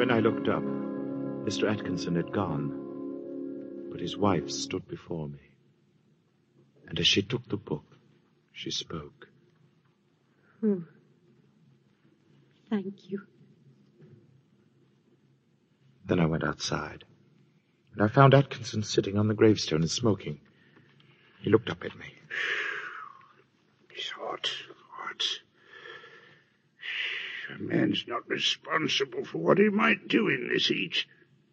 When I looked up, Mr. Atkinson had gone, but his wife stood before me. And as she took the book, she spoke. Oh, thank you. Then I went outside, and I found Atkinson sitting on the gravestone and smoking. He looked up at me. It's hot. A man's not responsible for what he might do in this heat.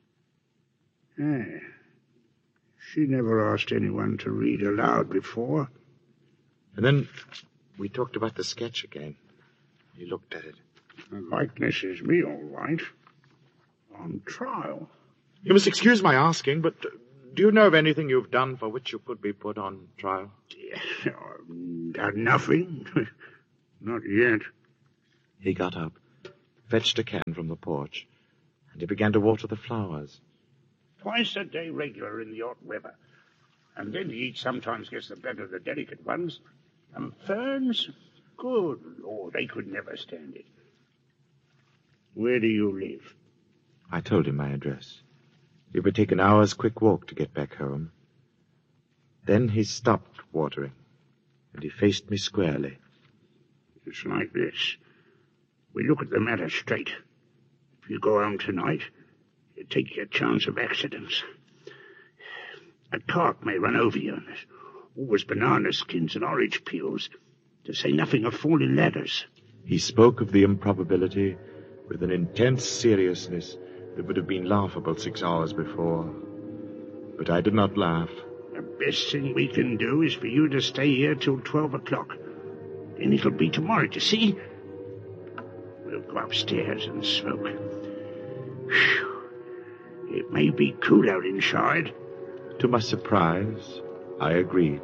She never asked anyone to read aloud before. And then we talked about the sketch again. He looked at it. The likeness is me, all right. On trial. You must excuse my asking, but do you know of anything you've done for which you could be put on trial? Done nothing. Not yet. He got up, fetched a can from the porch, and he began to water the flowers. Twice a day regular in the hot weather. And then the heat sometimes gets the better of the delicate ones. And ferns? Good Lord, they could never stand it. Where do you live? I told him my address. It would take an hour's quick walk to get back home. Then he stopped watering, and he faced me squarely. It's like this. We look at the matter straight. If you go home tonight, you take your chance of accidents. A cart may run over you, and there's always banana skins and orange peels, to say nothing of falling ladders. He spoke of the improbability with an intense seriousness that would have been laughable 6 hours before. But I did not laugh. The best thing we can do is for you to stay here till 12 o'clock. Then it'll be tomorrow, you see? We'll go upstairs and smoke. Whew. It may be cooler inside. To my surprise, I agreed.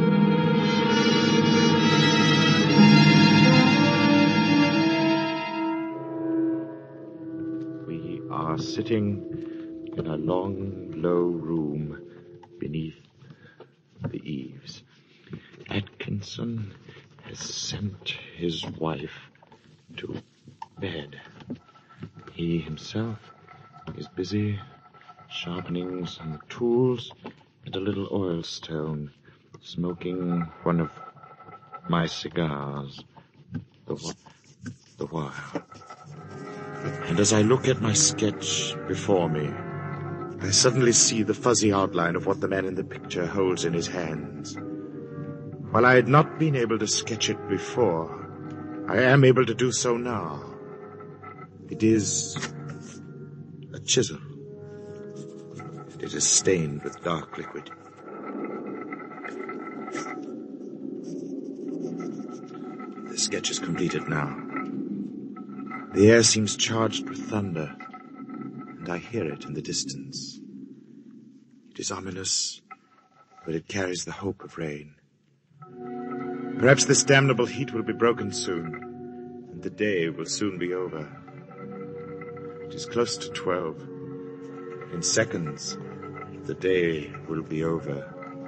We are sitting in a long, low room beneath the eaves. Atkinson has sent his wife to bed. He himself is busy sharpening some tools and a little oil stone, smoking one of my cigars the while. And as I look at my sketch before me, I suddenly see the fuzzy outline of what the man in the picture holds in his hands. While I had not been able to sketch it before, I am able to do so now. It is a chisel. It is stained with dark liquid. The sketch is completed now. The air seems charged with thunder, and I hear it in the distance. It is ominous, but it carries the hope of rain. Perhaps this damnable heat will be broken soon, and the day will soon be over. It is close to 12. In seconds, the day will be over.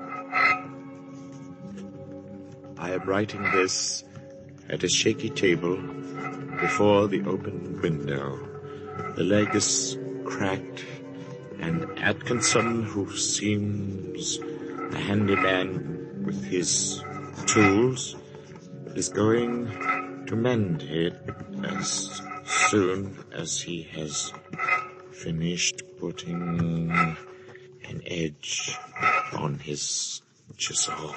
I am writing this at a shaky table before the open window. The leg is cracked, and Atkinson, who seems a handyman with his tools, is going to mend it as soon as he has finished putting an edge on his chisel.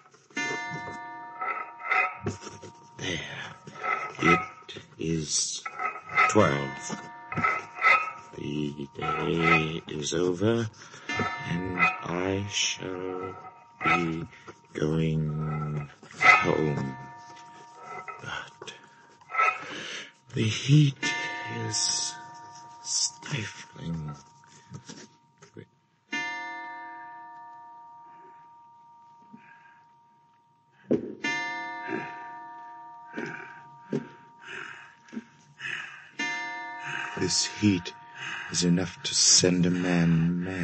There. It is 12. The day is over, and I shall be going home. But the heat is stifling. This heat is enough to send a man mad.